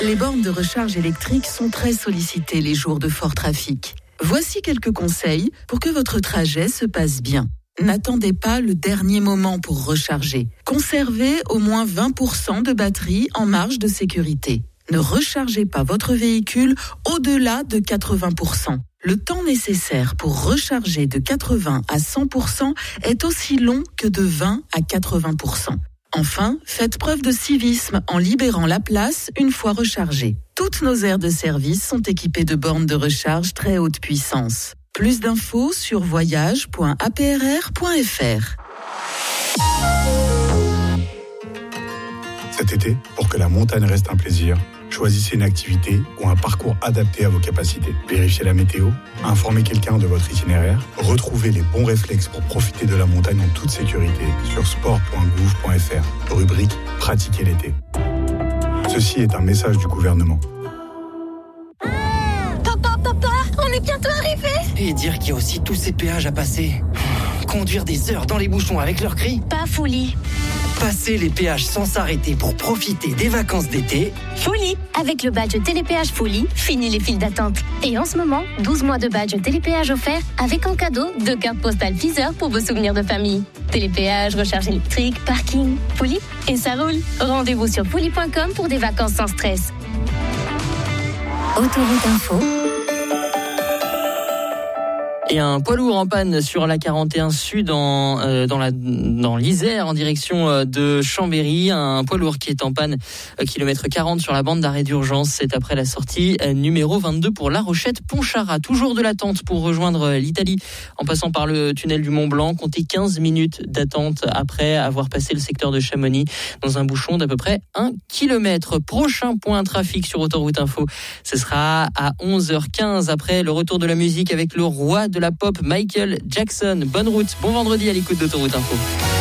Les bornes de recharge électrique sont très sollicitées les jours de fort trafic. Voici quelques conseils pour que votre trajet se passe bien. N'attendez pas le dernier moment pour recharger. Conservez au moins 20% de batterie en marge de sécurité. Ne rechargez pas votre véhicule au-delà de 80%. Le temps nécessaire pour recharger de 80 à 100% est aussi long que de 20 à 80%. Enfin, faites preuve de civisme en libérant la place une fois rechargée. Toutes nos aires de service sont équipées de bornes de recharge très haute puissance. Plus d'infos sur voyage.aprr.fr. Cet été, pour que la montagne reste un plaisir, choisissez une activité ou un parcours adapté à vos capacités. Vérifiez la météo, informez quelqu'un de votre itinéraire, retrouvez les bons réflexes pour profiter de la montagne en toute sécurité sur sport.gouv.fr, rubrique « Pratiquer l'été ». Ceci est un message du gouvernement. Papa, on est bientôt arrivé. Et dire qu'il y a aussi tous ces péages à passer. Conduire des heures dans les bouchons avec leurs cris. Pas folie. Passer les péages sans s'arrêter pour profiter des vacances d'été. Folie. Avec le badge Télépéage Folie, fini les files d'attente. Et en ce moment, 12 mois de badge Télépéage offert avec en cadeau 2 cartes postales Teaser pour vos souvenirs de famille. Télépéage, recharge électrique, parking, Folie et ça roule. Rendez-vous sur folie.com pour des vacances sans stress. Autoroute Info. Et un poids lourd en panne sur la 41 Sud dans l'Isère en direction de Chambéry. Un poids lourd qui est en panne kilomètre 40 sur la bande d'arrêt d'urgence. C'est après la sortie numéro 22 pour La Rochette-Pontcharrat. Toujours de l'attente pour rejoindre l'Italie en passant par le tunnel du Mont-Blanc. Comptez 15 minutes d'attente après avoir passé le secteur de Chamonix dans un bouchon d'à peu près 1 kilomètre. Prochain point trafic sur Autoroute Info. Ce sera à 11h15 après le retour de la musique avec le roi de la pop, Michael Jackson. Bonne route, bon vendredi à l'écoute d'Autoroute Info.